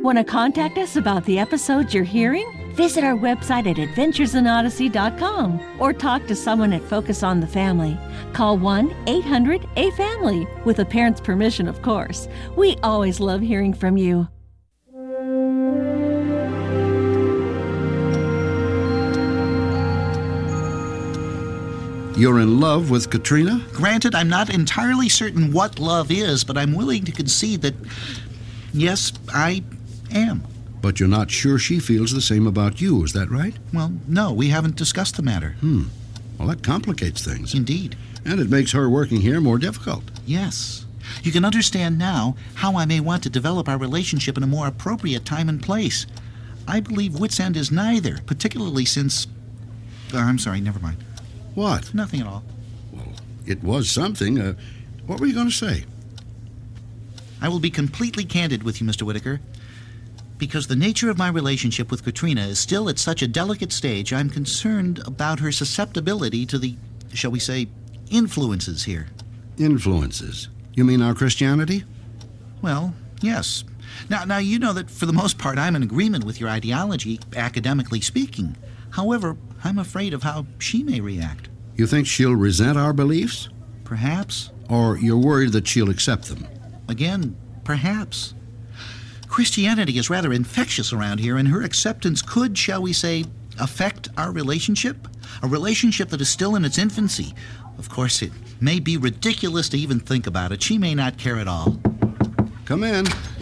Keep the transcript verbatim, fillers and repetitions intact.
Want to contact us about the episodes you're hearing? Visit our website at adventures in odyssey dot com or talk to someone at Focus on the Family. Call one eight hundred A family, with a parent's permission, of course. We always love hearing from you. You're in love with Katrina? Granted, I'm not entirely certain what love is, but I'm willing to concede that, yes, I am. But you're not sure she feels the same about you, is that right? Well, no, we haven't discussed the matter. Hmm. Well, that complicates things. Indeed. And it makes her working here more difficult. Yes. You can understand now how I may want to develop our relationship in a more appropriate time and place. I believe Wits End is neither, particularly since... Oh, I'm sorry, never mind. What? Nothing at all. Well, it was something. Uh, what were you going to say? I will be completely candid with you, Mister Whitaker. Because the nature of my relationship with Katrina is still at such a delicate stage, I'm concerned about her susceptibility to the, shall we say, influences here. Influences? You mean our Christianity? Well, yes. Now, now you know that for the most part I'm in agreement with your ideology, academically speaking. However, I'm afraid of how she may react. You think she'll resent our beliefs? Perhaps. Or you're worried that she'll accept them? Again, perhaps. Christianity is rather infectious around here, and her acceptance could, shall we say, affect our relationship? A relationship that is still in its infancy. Of course, it may be ridiculous to even think about it. She may not care at all. Come in.